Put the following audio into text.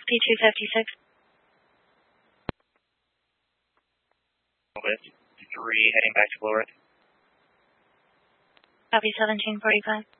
Copy 256. With 3 heading back to Blue Earth. Copy 1745.